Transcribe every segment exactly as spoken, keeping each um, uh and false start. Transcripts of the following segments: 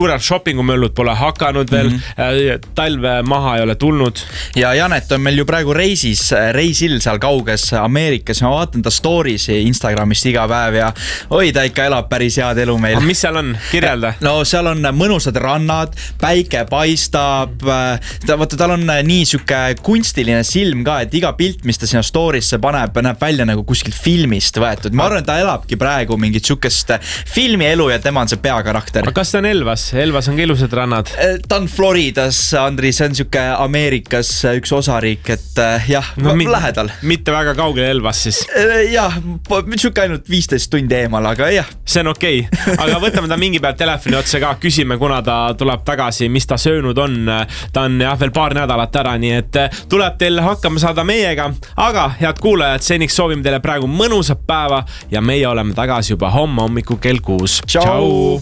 suured shoppingumöllud pole hakanud veel, mm-hmm. talve maha ei ole tulnud. Ja Janet on meil ju praegu reisis, reisil seal kauges Ameerikas. Ma vaatan ta storiesi Instagramist iga päev ja oi, ta ikka elab päris head elu meil. Aga mis seal on? Kirjelda. No seal on mõnusad rannad, päike paistab, ta, vaata, tal on nii süke kunstiline silm ka, et iga pilt, mis ta sinna storiesse paneb, näeb välja nagu kuskilt filmist võetud. Ma arvan, ta elabki praegu mingit sükest filmi elu ja tema on see peakarakter. Aga kas ta on Elvas? Elvas on ilusad rannad. Ta on Floridas, Andri, see on süke Ameerikas üks osariik, et jah, no, mit, lähedal. Mitte väga kaugel Elvas siis. Jah, süke ainult viisteist tundi eemal, aga jah. See on okei, okay. Aga võtame ta mingi päev telefoni otsa ka, küsime, kuna ta tuleb tagasi, mis ta söönud on. Ta on jah veel paar nädalat ära, nii et tuleb teil hakkama saada meiega. Aga head kuulajad, seniks soovime teile praegu mõnusat päeva ja meie oleme tagasi juba homme hommiku kell kuus. Tšau!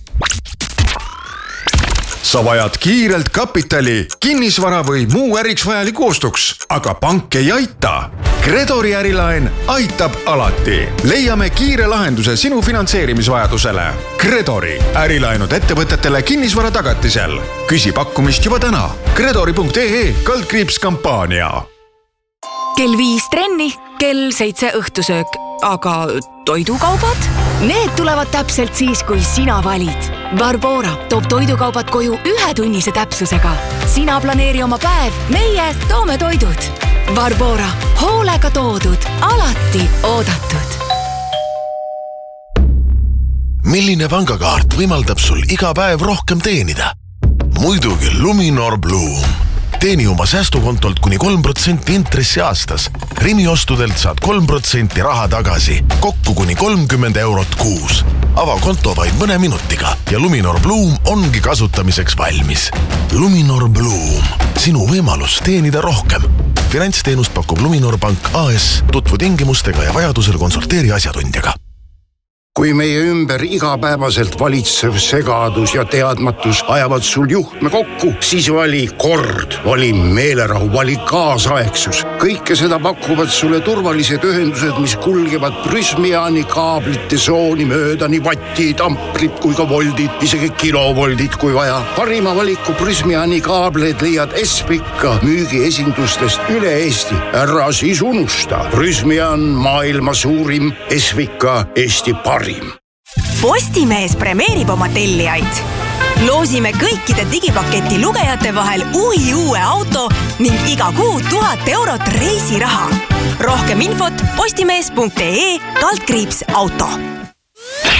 Sa vajad kiirelt kapitali, kinnisvara või muu äriks vajaliku ostuks, aga pank ei aita. Gredori ärilaen aitab alati. Leiame kiire lahenduse sinu finantseerimisvajadusele. Gredori ärilaenud ettevõtetele kinnisvara tagatisel. Küsi pakkumist juba täna. Gredori punkt ee kaldkriips kampaania. Kell viis trenni, kell seitse õhtusöök, aga toidukaubad? Need tulevad täpselt siis, kui sina valid. Barbora toob toidukaubad koju ühe tunnise täpsusega. Sina planeeri oma päev, meie toome toidud. Barbora, hoolega toodud, alati oodatud. Milline pangakaart võimaldab sul iga päev rohkem teenida? Muidugi Luminor Bloom. Teeni oma säästukontolt kuni kolm protsenti intressi aastas. Rimi ostudelt saad kolm protsenti raha tagasi, kokku kuni kolmkümmend eurot kuus. Ava konto vaid mõne minutiga ja Luminor Bloom ongi kasutamiseks valmis. Luminor Bloom, sinu võimalus teenida rohkem. Finantsteenust pakub Luminor Pank A S, tutvu tingimustega ja vajadusel konsulteeri asjatundjaga. Kui meie ümber igapäevaselt valitsev segadus ja teadmatus ajavad sul juhtme kokku, siis vali kord, vali meelerahu, vali kaasaegsus. Kõike seda pakuvad sulle turvalised ühendused, mis kulgevad Prysmiani kaablite sooni mööda nii vattid, amprid kui ka voldid, isegi kilovoldid kui vaja. Parima valiku Prysmiani kaableid leiad Espika müügiesindustest üle Eesti. Ära siis unusta. Prysmian maailma suurim, Espika Eesti parim. Postimees premeerib oma tellijaid. Loosime kõikide digipaketi lugejate vahel uhi uue auto ning iga kuu tuhat eurot reisiraha. Rohkem infot postimees punkt ee kaldkriips auto.